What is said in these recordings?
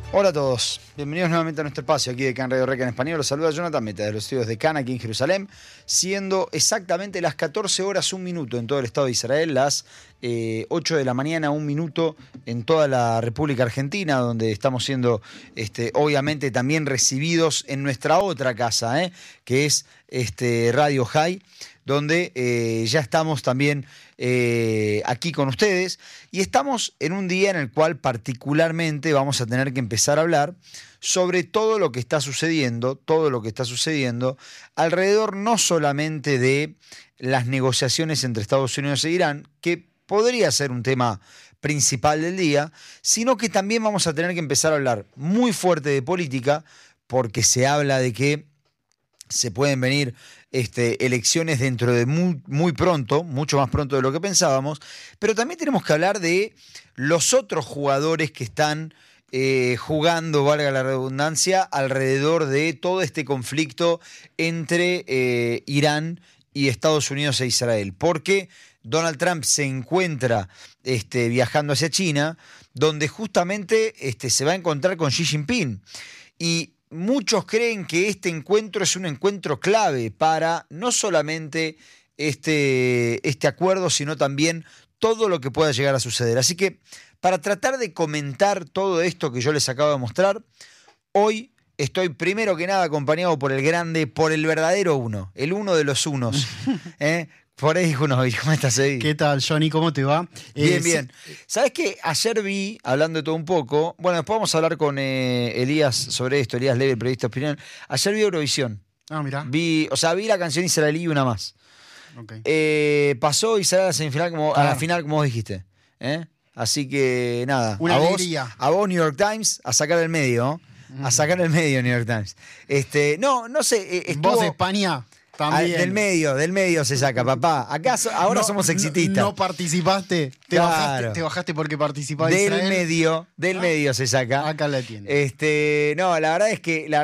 Hola a todos, bienvenidos nuevamente a nuestro espacio aquí de CAN Radio Reca en español. Los saluda Jonathan Meta de los estudios de CAN aquí en Jerusalén, siendo exactamente las 14 horas 1 minuto en todo el Estado de Israel, las 8 de la mañana 1 minuto en toda la República Argentina, donde estamos siendo obviamente también recibidos en nuestra otra casa, que es Radio High, donde ya estamos también aquí con ustedes, y estamos en un día en el cual particularmente vamos a tener que empezar a hablar sobre todo lo que está sucediendo alrededor no solamente de las negociaciones entre Estados Unidos e Irán, que podría ser un tema principal del día, sino que también vamos a tener que empezar a hablar muy fuerte de política, porque se habla de que se pueden venir elecciones dentro de muy pronto, mucho más pronto de lo que pensábamos, pero también tenemos que hablar de los otros jugadores que están jugando, valga la redundancia, alrededor de todo este conflicto entre Irán y Estados Unidos e Israel, porque Donald Trump se encuentra viajando hacia China, donde justamente se va a encontrar con Xi Jinping, y muchos creen que este encuentro es un encuentro clave para no solamente este acuerdo, sino también todo lo que pueda llegar a suceder. Así que para tratar de comentar todo esto que yo les acabo de mostrar, hoy estoy primero que nada acompañado por el grande, por el verdadero uno, el uno de los unos. Por ahí, Junovic, ¿cómo estás ahí? ¿Qué tal, Johnny? ¿Cómo te va? Bien, bien. ¿Sabés qué? Ayer vi, hablando de todo un poco, bueno, después vamos a hablar con Elías sobre esto, Elías Leve, el periodista de opinión. Ayer vi Eurovisión. Ah, mirá. Vi la canción israelí y una más. Okay. Pasó Israel a la semifinal, a la final, como vos dijiste. Así que, nada. Una alegría. A vos, New York Times, a sacar el medio, ¿no? A sacar el medio, New York Times. No sé. ¿Vos de España? También. Del medio se saca, papá. Acá ahora somos exitistas. No participaste. Claro. Te bajaste porque participaba Israel. Del medio se saca. Acá la tiene. No, la verdad es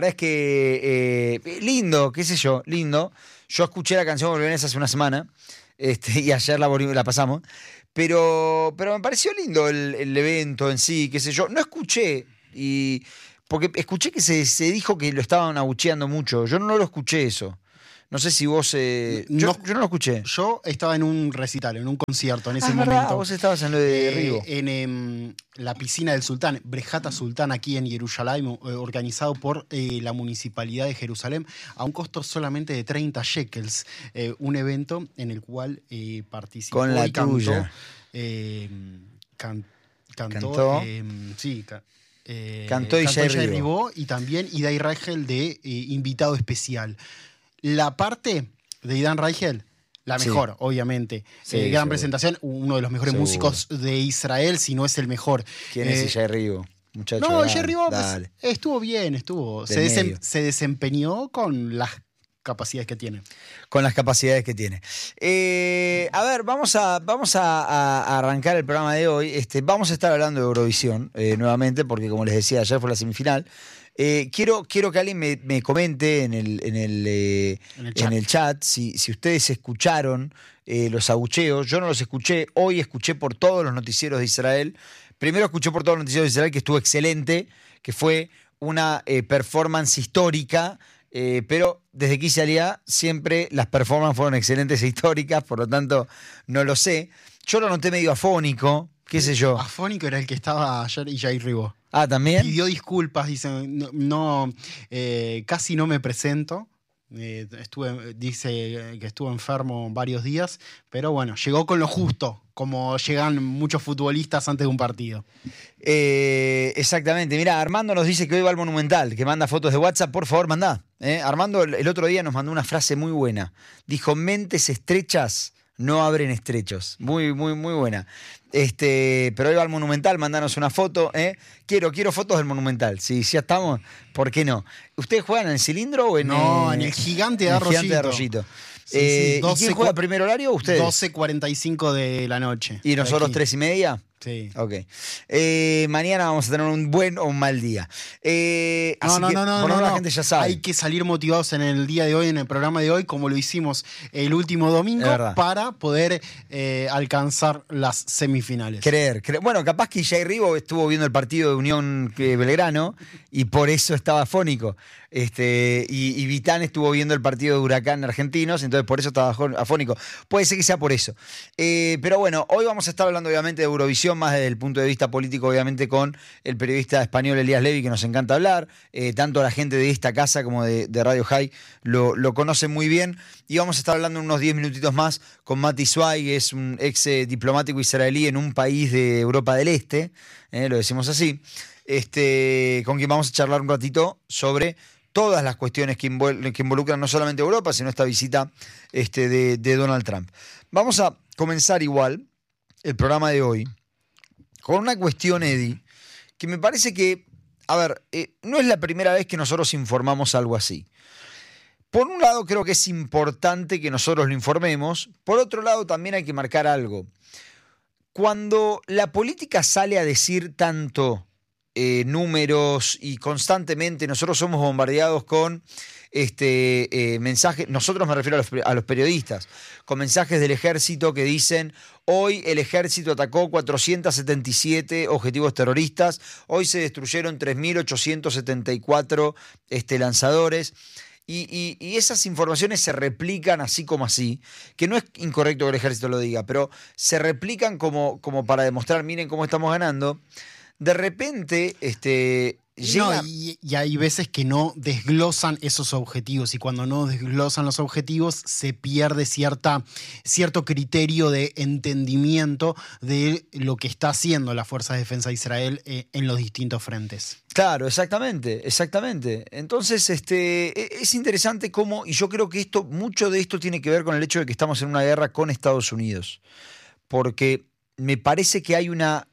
que lindo, qué sé yo, lindo. Yo escuché la canción bolivianesa hace una semana, y ayer la pasamos. Pero me pareció lindo el evento en sí, qué sé yo. No escuché, porque escuché que se dijo que lo estaban abucheando mucho. Yo no lo escuché eso. No sé si vos... yo no lo escuché. Yo estaba en un recital, en un concierto en ese momento. momento. Vos estabas en lo de Rigo. En la piscina del Sultán, Brejata Sultán, aquí en Jerusalén, organizado por la Municipalidad de Jerusalén, a un costo solamente de 30 shekels. Un evento en el cual participó con la y cantó. Tuya. Cantó. Cantó Ishai Ribó y también Idai Raichel de invitado especial. La parte de Idan Raichel, la mejor, sí. Obviamente. Sí, gran presentación, uno de los mejores músicos de Israel, si no es el mejor. ¿Quién es Ishai Ribó? Muchacho, no, Ishai Ribó estuvo bien, se desempeñó con las capacidades que tiene. Con las capacidades que tiene. A ver, vamos a arrancar el programa de hoy. Vamos a estar hablando de Eurovisión nuevamente, porque como les decía, ayer fue la semifinal. Quiero que alguien me comente en el chat si ustedes escucharon los abucheos. Yo no los escuché. Hoy escuché por todos los noticieros de Israel. Primero escuché por todos los noticieros de Israel, que estuvo excelente, que fue una performance histórica. Pero desde que hice Aliá, siempre las performances fueron excelentes e históricas, por lo tanto no lo sé. Yo lo noté medio afónico, qué sé yo. Afónico era el que estaba ayer y Jair Ribó. Ah, ¿también? Pidió disculpas, dice, casi no me presento. Dice que estuvo enfermo varios días, pero bueno, llegó con lo justo, como llegan muchos futbolistas antes de un partido. Exactamente. Mirá, Armando nos dice que hoy va al Monumental, que manda fotos de WhatsApp. Por favor, mandá. Armando el otro día nos mandó una frase muy buena. Dijo: mentes estrechas no abren estrechos. Muy, muy, muy buena. Pero hoy va al Monumental, mandanos una foto. Quiero fotos del Monumental. Si ya estamos, ¿por qué no? ¿Ustedes juegan en el cilindro o en en el Gigante de Arroyito? Sí, 12, ¿y quién juega primer horario? ¿Ustedes? 12:45 de la noche. ¿Y nosotros 3:30? Sí. Ok. Mañana vamos a tener un buen o un mal día. Así No, que por lo menos la gente ya sabe. Hay que salir motivados en el día de hoy, en el programa de hoy, como lo hicimos el último domingo, Es verdad. para poder alcanzar las semifinales. Creer. Bueno, capaz que Jay Ribo estuvo viendo el partido de Unión Belgrano y por eso estaba afónico. Y Vitán estuvo viendo el partido de Huracán Argentinos, entonces por eso estaba afónico. Puede ser que sea por eso. Pero bueno, hoy vamos a estar hablando obviamente de Eurovisión, más desde el punto de vista político, obviamente con el periodista español Elías Levy, que nos encanta hablar. Tanto la gente de esta casa como de Radio High lo conocen muy bien. Y vamos a estar hablando unos 10 minutitos más con Mati Swai, que es un ex diplomático israelí en un país de Europa del Este, lo decimos así, con quien vamos a charlar un ratito sobre todas las cuestiones que involucran no solamente Europa, sino esta visita de Donald Trump. Vamos a comenzar igual el programa de hoy con una cuestión, Eddie, que me parece que, a ver, no es la primera vez que nosotros informamos algo así. Por un lado, creo que es importante que nosotros lo informemos. Por otro lado, también hay que marcar algo. Cuando la política sale a decir tanto números y constantemente nosotros somos bombardeados con mensajes, nosotros me refiero a los periodistas, con mensajes del ejército que dicen: hoy el ejército atacó 477 objetivos terroristas, hoy se destruyeron 3.874 lanzadores. Y esas informaciones se replican así como así, que no es incorrecto que el ejército lo diga, pero se replican como para demostrar, miren cómo estamos ganando. De repente, llega... y hay veces que no desglosan esos objetivos, y cuando no desglosan los objetivos se pierde cierto criterio de entendimiento de lo que está haciendo las Fuerzas de Defensa de Israel en los distintos frentes. Claro, exactamente. Entonces, es interesante cómo, y yo creo que mucho de esto tiene que ver con el hecho de que estamos en una guerra con Estados Unidos, porque me parece que hay una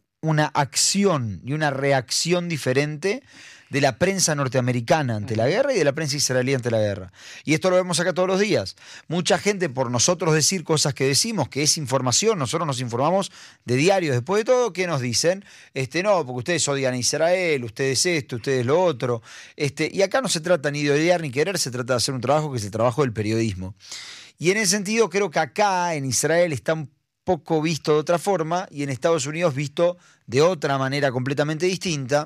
acción y una reacción diferente de la prensa norteamericana ante la guerra y de la prensa israelí ante la guerra. Y esto lo vemos acá todos los días. Mucha gente, por nosotros decir cosas que decimos, que es información, nosotros nos informamos de diarios. Después de todo, ¿qué nos dicen? No, porque ustedes odian a Israel, ustedes esto, ustedes lo otro. Y acá no se trata ni de odiar ni querer, se trata de hacer un trabajo que es el trabajo del periodismo. Y en ese sentido, creo que acá en Israel está un poco visto de otra forma y en Estados Unidos visto de otra manera completamente distinta.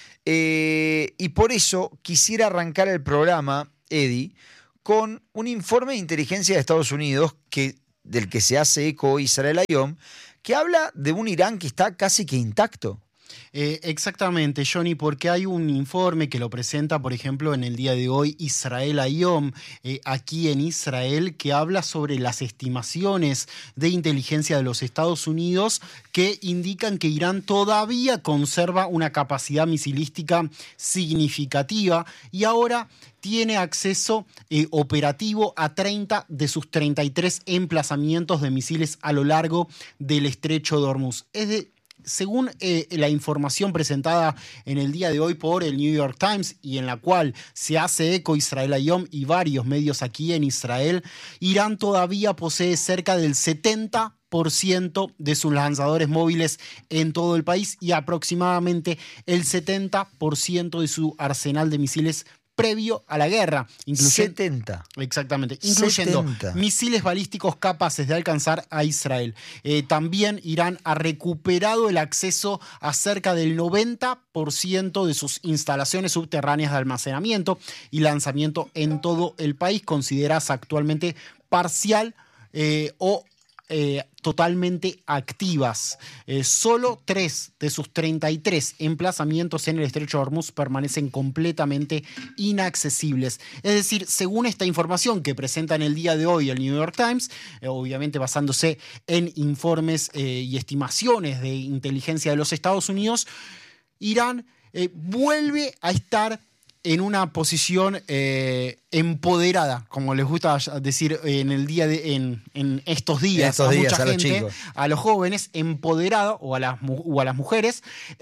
Y por eso quisiera arrancar el programa, Eddie, con un informe de inteligencia de Estados Unidos del que se hace eco Israel Hayom, que habla de un Irán que está casi que intacto. Exactamente, Johnny, porque hay un informe que lo presenta, por ejemplo, en el día de hoy Israel Hayom, aquí en Israel, que habla sobre las estimaciones de inteligencia de los Estados Unidos que indican que Irán todavía conserva una capacidad misilística significativa y ahora tiene acceso operativo a 30 de sus 33 emplazamientos de misiles a lo largo del estrecho de Hormuz. Según la información presentada en el día de hoy por el New York Times y en la cual se hace eco Israel Hayom y varios medios aquí en Israel, Irán todavía posee cerca del 70% de sus lanzadores móviles en todo el país y aproximadamente el 70% de su arsenal de misiles previo a la guerra. 70. Exactamente, incluyendo 70. Misiles balísticos capaces de alcanzar a Israel. También Irán ha recuperado el acceso a cerca del 90% de sus instalaciones subterráneas de almacenamiento y lanzamiento en todo el país, consideradas actualmente parcial o totalmente activas. Solo 3 de sus 33 emplazamientos en el estrecho de Hormuz permanecen completamente inaccesibles. Es decir, según esta información que presenta en el día de hoy el New York Times, obviamente basándose en informes y estimaciones de inteligencia de los Estados Unidos, Irán vuelve a estar en una posición empoderada, como les gusta decir en estos días a mucha gente, a los jóvenes, empoderada o a las mujeres,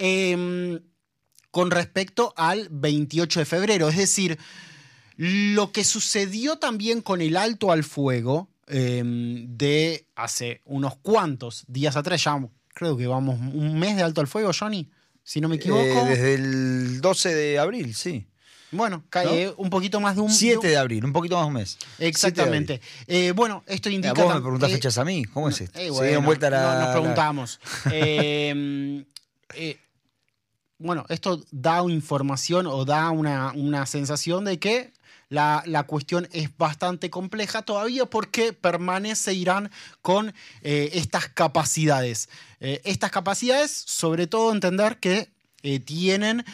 con respecto al 28 de febrero. Es decir, lo que sucedió también con el alto al fuego de hace unos cuantos días atrás, ya creo que vamos un mes de alto al fuego, Johnny, si no me equivoco. Desde el 12 de abril, sí. Bueno, cae un poquito más de un... 7 de abril, un poquito más de un mes. Exactamente. Bueno, esto indica... Vos me preguntás fechas a mí, ¿cómo es esto? Bueno, se dieron vuelta nos preguntamos. Bueno, esto da información o da una sensación de que la cuestión es bastante compleja todavía porque permanece Irán con estas capacidades. Estas capacidades, sobre todo entender que tienen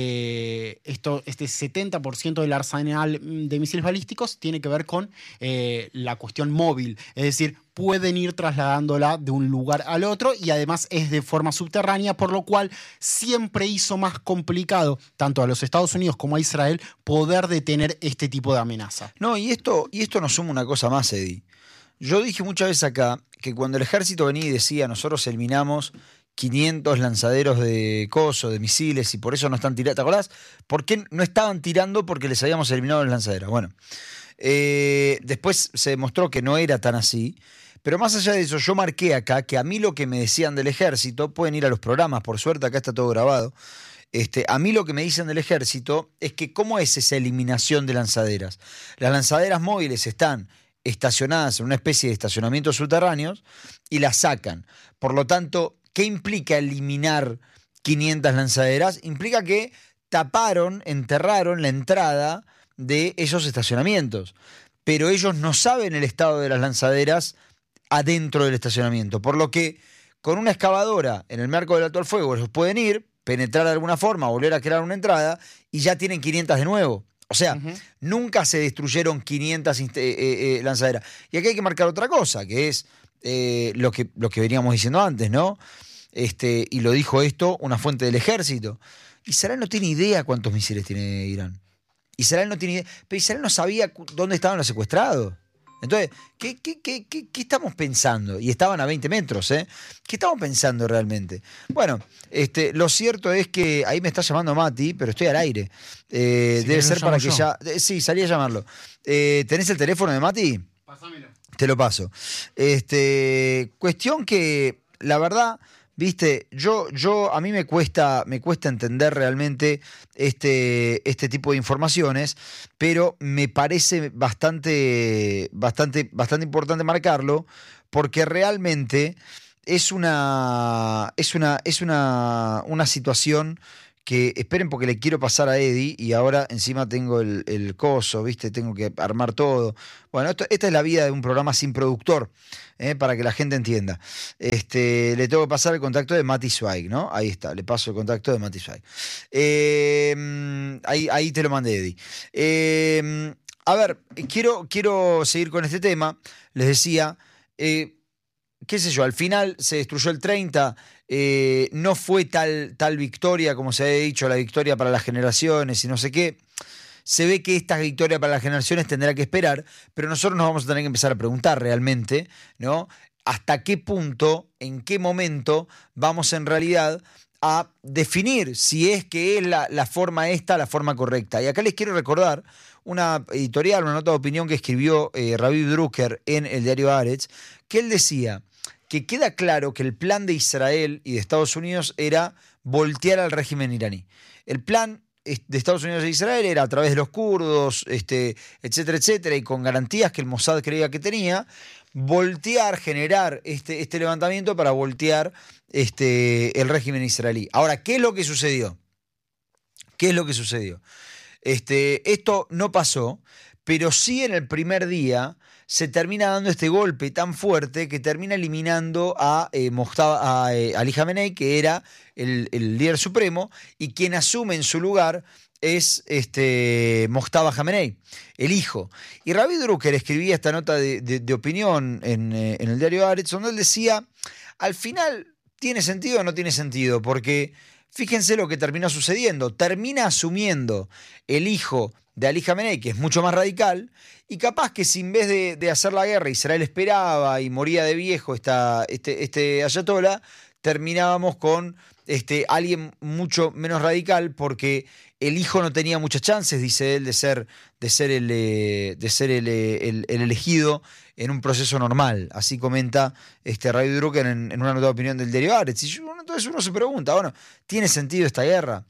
este 70% del arsenal de misiles balísticos tiene que ver con la cuestión móvil, es decir, pueden ir trasladándola de un lugar al otro y además es de forma subterránea, por lo cual siempre hizo más complicado tanto a los Estados Unidos como a Israel poder detener este tipo de amenaza. No, y esto nos suma una cosa más, Eddie. Yo dije muchas veces acá que cuando el ejército venía y decía nosotros eliminamos 500 lanzaderos de de misiles y por eso no están tirando. ¿Te acordás? ¿Por qué no estaban tirando? Porque les habíamos eliminado las lanzaderas. Bueno, después se demostró que no era tan así. Pero más allá de eso, yo marqué acá que a mí lo que me decían del ejército, pueden ir a los programas, por suerte acá está todo grabado. A mí lo que me dicen del ejército es que ¿cómo es esa eliminación de lanzaderas? Las lanzaderas móviles están estacionadas en una especie de estacionamientos subterráneos y las sacan. Por lo tanto, ¿qué implica eliminar 500 lanzaderas? Implica que enterraron la entrada de esos estacionamientos. Pero ellos no saben el estado de las lanzaderas adentro del estacionamiento. Por lo que con una excavadora en el marco del alto al fuego ellos pueden ir, penetrar de alguna forma, volver a crear una entrada y ya tienen 500 de nuevo. O sea, nunca se destruyeron 500 lanzaderas. Y aquí hay que marcar otra cosa, que es lo que veníamos diciendo antes, ¿no? Y lo dijo esto una fuente del ejército. Israel no tiene idea cuántos misiles tiene Irán. Israel no tiene idea. Pero Israel no sabía dónde estaban los secuestrados. Entonces, ¿qué estamos pensando? Y estaban a 20 metros, ¿eh? ¿Qué estamos pensando realmente? Bueno, lo cierto es que ahí me está llamando Mati, pero estoy al aire. Debe ser para que ya... Sí, salí a llamarlo. ¿Tenés el teléfono de Mati? Pásamelo. Te lo paso. Cuestión que, la verdad... Viste, a mí me cuesta entender realmente este tipo de informaciones, pero me parece bastante importante marcarlo, porque realmente es una situación que, esperen porque le quiero pasar a Eddie y ahora encima tengo el coso, ¿viste? Tengo que armar todo. Bueno, esta es la vida de un programa sin productor, para que la gente entienda. Le tengo que pasar el contacto de Mati Zweig, ¿no? Ahí está, le paso el contacto de Mati Zweig. Ahí te lo mandé, Eddie. A ver, quiero seguir con este tema. Les decía, qué sé yo, al final se destruyó el 30, no fue tal victoria como se había dicho, la victoria para las generaciones y no sé qué. Se ve que esta victoria para las generaciones tendrá que esperar, pero nosotros nos vamos a tener que empezar a preguntar realmente, ¿no? ¿Hasta qué punto, en qué momento vamos en realidad a definir si es que es la forma la forma correcta? Y acá les quiero recordar una editorial, una nota de opinión que escribió Raviv Drucker en el diario Haaretz, que él decía que queda claro que el plan de Israel y de Estados Unidos era voltear al régimen iraní. El plan de Estados Unidos e Israel era a través de los kurdos, etcétera, etcétera, y con garantías que el Mossad creía que tenía, generar este levantamiento para voltear el régimen israelí. Ahora, ¿qué es lo que sucedió? Esto no pasó, pero sí en el primer día se termina dando este golpe tan fuerte que termina eliminando a Ali Khamenei, que era el líder supremo, y quien asume en su lugar es Mojtaba Khamenei, el hijo. Y Ravi Drucker escribía esta nota de opinión en el diario Haaretz, donde él decía, al final, ¿tiene sentido o no tiene sentido? Porque fíjense lo que terminó sucediendo. Termina asumiendo el hijo de Ali Khamenei, que es mucho más radical, y capaz que si en vez de hacer la guerra Israel esperaba y moría de viejo este ayatollah, terminábamos con alguien mucho menos radical, porque el hijo no tenía muchas chances, dice él, de ser el elegido en un proceso normal. Así comenta Radio Drucker en una nota de opinión del diario Haaretz. Entonces uno se pregunta, bueno, ¿tiene sentido esta guerra?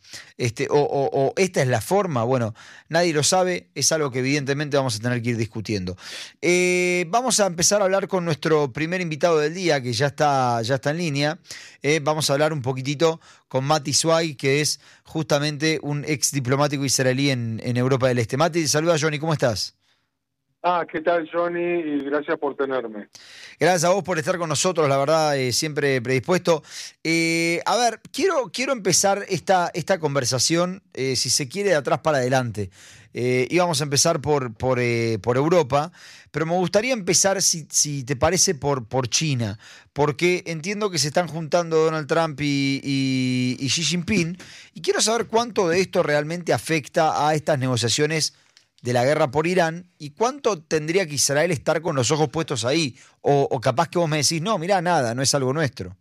O esta es la forma. Bueno, nadie lo sabe, es algo que evidentemente vamos a tener que ir discutiendo. Vamos a empezar a hablar con nuestro primer invitado del día, que ya está en línea. Vamos a hablar un poquitito con Mati Zweig, que es justamente un ex diplomático israelí en Europa del Este. Mati, saluda Johnny, ¿cómo estás? ¿Qué tal, Johnny? Y gracias por tenerme. Gracias a vos por estar con nosotros, la verdad, siempre predispuesto. A ver, quiero empezar esta conversación, si se quiere, de atrás para adelante. Íbamos a empezar por Europa, pero me gustaría empezar, si te parece, por China, porque entiendo que se están juntando Donald Trump y Xi Jinping, y quiero saber cuánto de esto realmente afecta a estas negociaciones de la guerra por Irán, y cuánto tendría que Israel estar con los ojos puestos ahí, o capaz que vos me decís, no, mirá, nada, no es algo nuestro.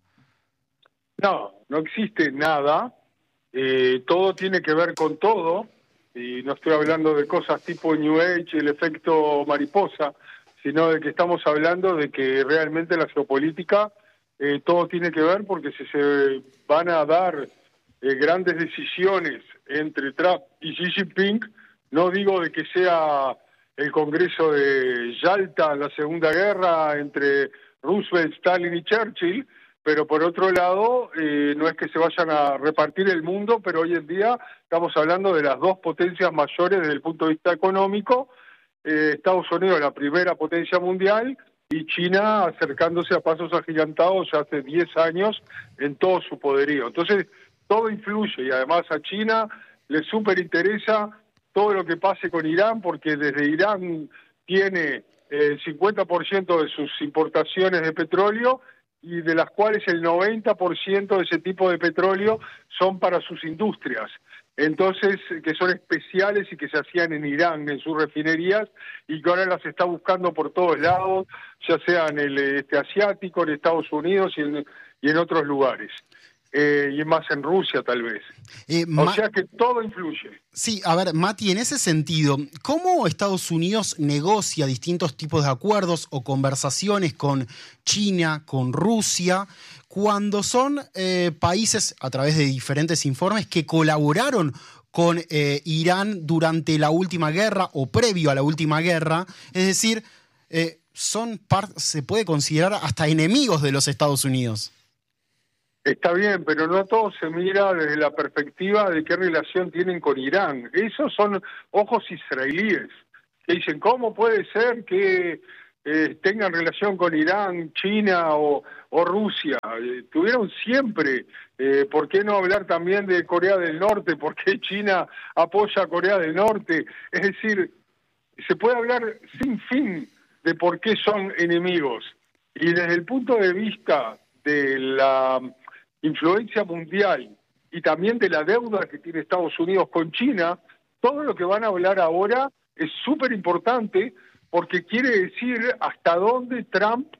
No existe nada, todo tiene que ver con todo, y no estoy hablando de cosas tipo New Age, el efecto mariposa, sino de que estamos hablando de que realmente la geopolítica, todo tiene que ver porque si se van a dar grandes decisiones entre Trump y Xi Jinping, no digo de que sea el Congreso de Yalta en la Segunda Guerra entre Roosevelt, Stalin y Churchill, pero por otro lado, no es que se vayan a repartir el mundo, pero hoy en día estamos hablando de las dos potencias mayores desde el punto de vista económico, Estados Unidos la primera potencia mundial y China acercándose a pasos agigantados ya hace 10 años en todo su poderío. Entonces, todo influye y además a China le súper interesa todo lo que pase con Irán, porque desde Irán tiene el 50% de sus importaciones de petróleo y de las cuales el 90% de ese tipo de petróleo son para sus industrias. Entonces, que son especiales y que se hacían en Irán, en sus refinerías, y que ahora las está buscando por todos lados, ya sea en el asiático, en Estados Unidos y en otros lugares. Y más en Rusia, tal vez. O sea que todo influye. Sí, a ver, Mati, en ese sentido, ¿cómo Estados Unidos negocia distintos tipos de acuerdos o conversaciones con China, con Rusia, cuando son países, a través de diferentes informes, que colaboraron con Irán durante la última guerra o previo a la última guerra? Es decir, se puede considerar hasta enemigos de los Estados Unidos. Está bien, pero no todo se mira desde la perspectiva de qué relación tienen con Irán. Esos son ojos israelíes, que dicen, ¿cómo puede ser que tengan relación con Irán, China o Rusia? Tuvieron siempre. ¿Por qué no hablar también de Corea del Norte? ¿Por qué China apoya a Corea del Norte? Es decir, se puede hablar sin fin de por qué son enemigos. Y desde el punto de vista de la influencia mundial y también de la deuda que tiene Estados Unidos con China, todo lo que van a hablar ahora es súper importante porque quiere decir hasta dónde Trump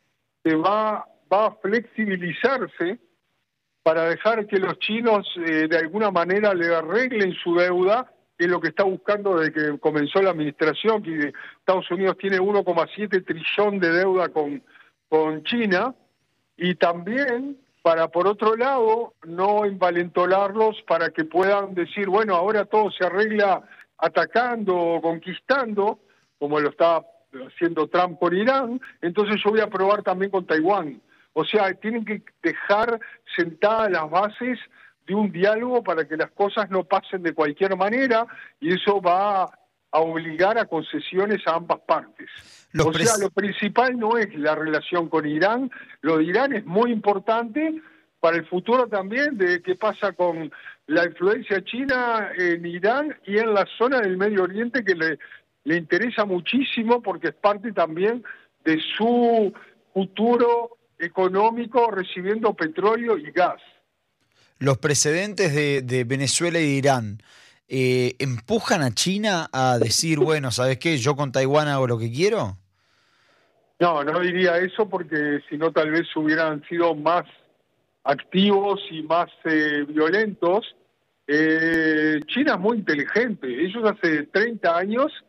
va a flexibilizarse para dejar que los chinos de alguna manera le arreglen su deuda, que es lo que está buscando desde que comenzó la administración, que Estados Unidos tiene 1,7 trillón de deuda con China, y también para, por otro lado, no envalentonarlos para que puedan decir, bueno, ahora todo se arregla atacando o conquistando, como lo está haciendo Trump con Irán, entonces yo voy a probar también con Taiwán. O sea, tienen que dejar sentadas las bases de un diálogo para que las cosas no pasen de cualquier manera, y eso va a obligar a concesiones a ambas partes. Lo principal no es la relación con Irán, lo de Irán es muy importante para el futuro también de qué pasa con la influencia china en Irán y en la zona del Medio Oriente, que le interesa muchísimo porque es parte también de su futuro económico recibiendo petróleo y gas. Los precedentes de Venezuela y de Irán empujan a China a decir, bueno, ¿sabes qué? Yo con Taiwán hago lo que quiero. No diría eso porque si no tal vez hubieran sido más activos y más violentos. China es muy inteligente. Ellos hace 30 años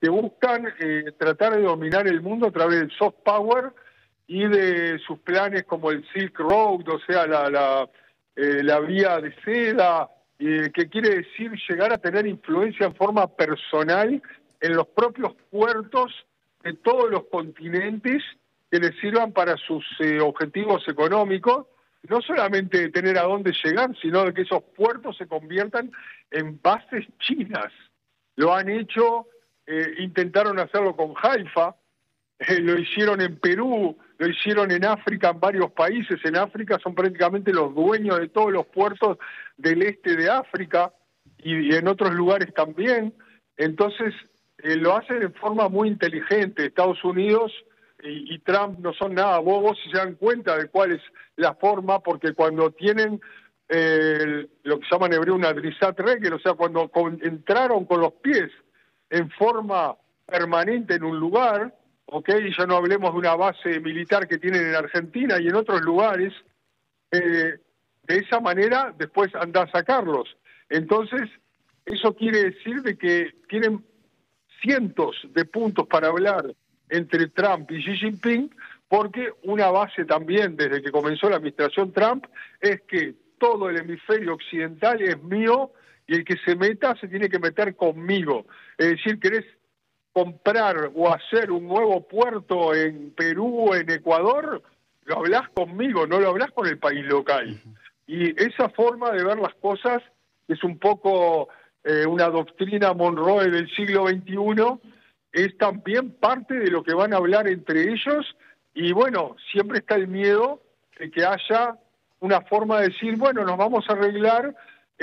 que buscan tratar de dominar el mundo a través del soft power y de sus planes como el Silk Road, o sea, la vía de seda, que quiere decir llegar a tener influencia en forma personal en los propios puertos de todos los continentes que les sirvan para sus objetivos económicos, no solamente de tener a dónde llegar, sino de que esos puertos se conviertan en bases chinas. Lo han hecho, intentaron hacerlo con Haifa, lo hicieron en Perú, lo hicieron en África, en varios países. En África son prácticamente los dueños de todos los puertos del este de África y en otros lugares también. Entonces, lo hacen en forma muy inteligente. Estados Unidos y Trump no son nada bobos y se dan cuenta de cuál es la forma, porque cuando tienen lo que llaman en hebreo una drisat regel, o sea, cuando entraron con los pies en forma permanente en un lugar, ¿ok? Y ya no hablemos de una base militar que tienen en Argentina y en otros lugares, de esa manera después anda a sacarlos. Entonces, eso quiere decir de que tienen cientos de puntos para hablar entre Trump y Xi Jinping, porque una base también desde que comenzó la administración Trump es que todo el hemisferio occidental es mío y el que se meta se tiene que meter conmigo. Es decir, querés comprar o hacer un nuevo puerto en Perú o en Ecuador, lo hablás conmigo, no lo hablás con el país local. Y esa forma de ver las cosas es un poco una doctrina Monroe del siglo XXI, es también parte de lo que van a hablar entre ellos, y bueno, siempre está el miedo de que haya una forma de decir, bueno, nos vamos a arreglar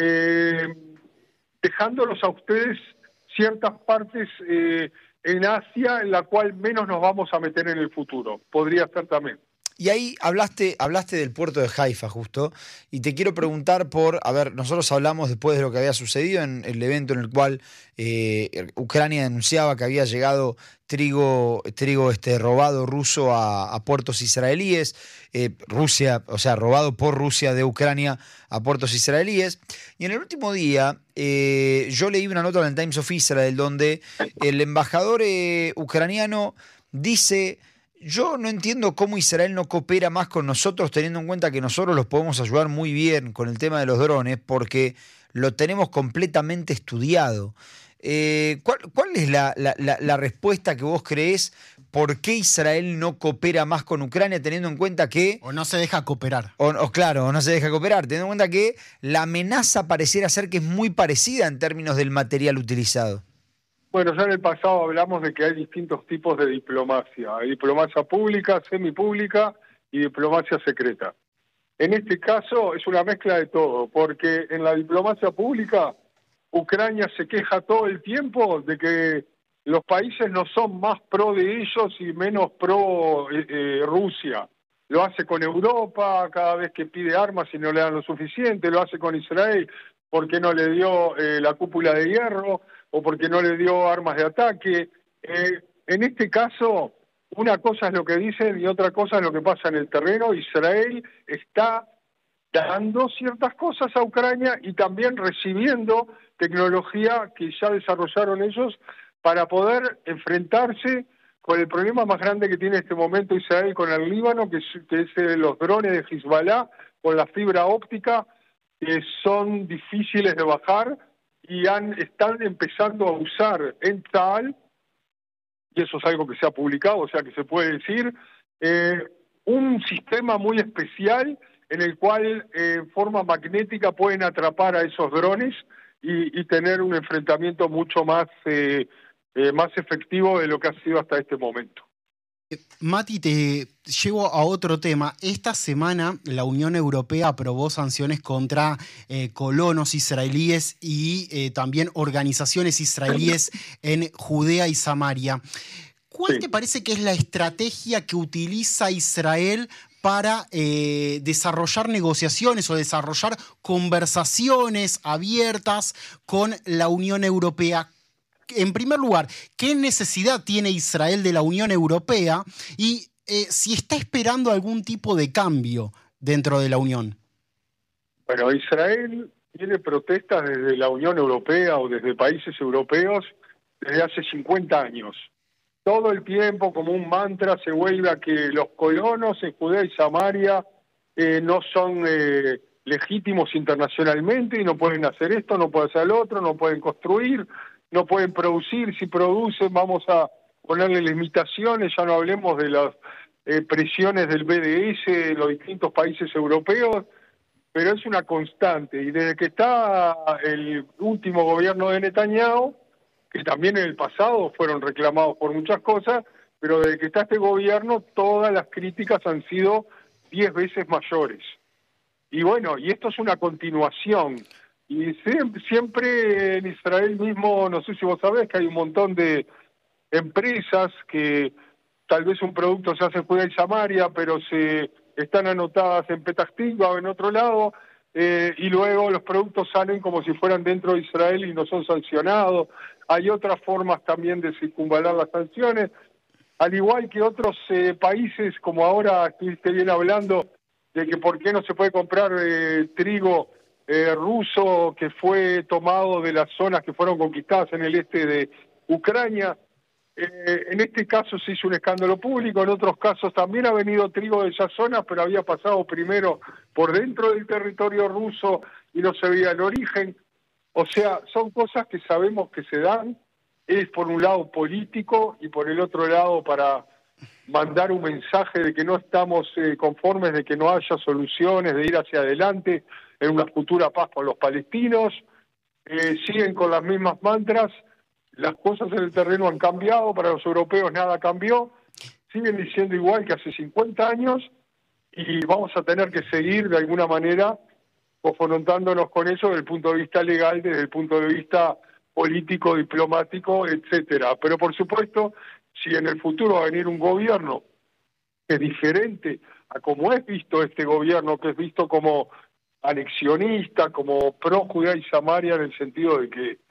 dejándolos a ustedes ciertas partes en Asia en la cual menos nos vamos a meter en el futuro. Podría ser también. Y ahí hablaste del puerto de Haifa, justo, y te quiero preguntar nosotros hablamos después de lo que había sucedido en el evento en el cual Ucrania denunciaba que había llegado trigo robado ruso a puertos israelíes, Rusia, o sea, robado por Rusia de Ucrania a puertos israelíes. Y en el último día yo leí una nota en el Times of Israel donde el embajador ucraniano dice: yo no entiendo cómo Israel no coopera más con nosotros, teniendo en cuenta que nosotros los podemos ayudar muy bien con el tema de los drones, porque lo tenemos completamente estudiado. ¿Cuál es la respuesta que vos creés? ¿Por qué Israel no coopera más con Ucrania, teniendo en cuenta que... O no se deja cooperar. O no se deja cooperar, teniendo en cuenta que la amenaza pareciera ser que es muy parecida en términos del material utilizado? Bueno, ya en el pasado hablamos de que hay distintos tipos de diplomacia. Hay diplomacia pública, semipública y diplomacia secreta. En este caso es una mezcla de todo, porque en la diplomacia pública Ucrania se queja todo el tiempo de que los países no son más pro de ellos y menos pro Rusia. Lo hace con Europa cada vez que pide armas y no le dan lo suficiente, lo hace con Israel porque no le dio la cúpula de hierro o porque no le dio armas de ataque. En este caso, una cosa es lo que dicen y otra cosa es lo que pasa en el terreno. Israel está dando ciertas cosas a Ucrania y también recibiendo tecnología que ya desarrollaron ellos para poder enfrentarse con el problema más grande que tiene en este momento Israel con el Líbano, que es los drones de Hezbollah con la fibra óptica, que son difíciles de bajar y están empezando a usar en Tzal, y eso es algo que se ha publicado, o sea que se puede decir, un sistema muy especial en el cual en forma magnética pueden atrapar a esos drones y tener un enfrentamiento mucho más efectivo de lo que ha sido hasta este momento. Mati, te llevo a otro tema. Esta semana la Unión Europea aprobó sanciones contra colonos israelíes y también organizaciones israelíes en Judea y Samaria. ¿Cuál te parece que es la estrategia que utiliza Israel para desarrollar negociaciones o desarrollar conversaciones abiertas con la Unión Europea? En primer lugar, ¿qué necesidad tiene Israel de la Unión Europea y si está esperando algún tipo de cambio dentro de la Unión? Bueno, Israel tiene protestas desde la Unión Europea o desde países europeos desde hace 50 años. Todo el tiempo, como un mantra, se vuelve a que los colonos en Judea y Samaria no son legítimos internacionalmente y no pueden hacer esto, no pueden hacer lo otro, no pueden construir, no pueden producir. Si producen, vamos a ponerle limitaciones, ya no hablemos de las presiones del BDS en los distintos países europeos, pero es una constante. Y desde que está el último gobierno de Netanyahu, que también en el pasado fueron reclamados por muchas cosas, pero desde que está este gobierno todas las críticas han sido 10 veces mayores. Y bueno, y esto es una continuación. Y siempre en Israel mismo, no sé si vos sabés que hay un montón de empresas que tal vez un producto se hace en Judea y Samaria, pero se están anotadas en Petah Tikva o en otro lado, y luego los productos salen como si fueran dentro de Israel y no son sancionados. Hay otras formas también de circunvalar las sanciones, al igual que otros países, como ahora estuviste bien hablando, de que por qué no se puede comprar trigo ruso que fue tomado de las zonas que fueron conquistadas en el este de Ucrania. En este caso se hizo un escándalo público, en otros casos también ha venido trigo de esas zonas, pero había pasado primero por dentro del territorio ruso y no se veía el origen. O sea, son cosas que sabemos que se dan, es por un lado político y por el otro lado para mandar un mensaje de que no estamos conformes, de que no haya soluciones, de ir hacia adelante en una futura paz con los palestinos. Siguen con las mismas mantras. Las cosas en el terreno han cambiado, para los europeos nada cambió, siguen diciendo igual que hace 50 años y vamos a tener que seguir de alguna manera confrontándonos con eso desde el punto de vista legal, desde el punto de vista político, diplomático, etcétera. Pero por supuesto, si en el futuro va a venir un gobierno que es diferente a como es visto este gobierno, que es visto como anexionista, como pro Judea y Samaria, en el sentido de que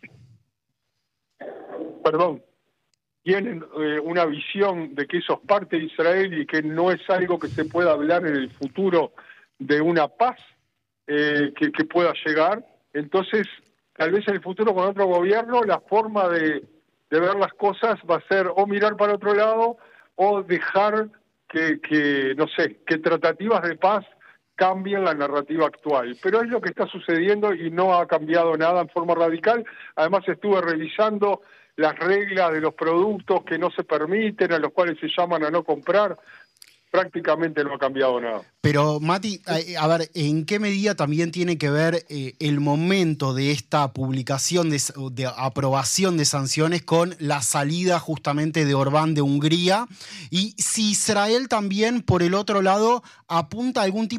tienen una visión de que eso es parte de Israel y que no es algo que se pueda hablar en el futuro de una paz que pueda llegar. Entonces, tal vez en el futuro con otro gobierno, la forma de ver las cosas va a ser o mirar para otro lado o dejar que tratativas de paz cambien la narrativa actual. Pero es lo que está sucediendo y no ha cambiado nada en forma radical. Además, estuve revisando las reglas de los productos que no se permiten, a los cuales se llaman a no comprar. Prácticamente no ha cambiado nada. Pero, Mati, a ver, ¿en qué medida también tiene que ver el momento de esta publicación de aprobación de sanciones con la salida justamente de Orbán de Hungría? Y si Israel también, por el otro lado, apunta a algún tipo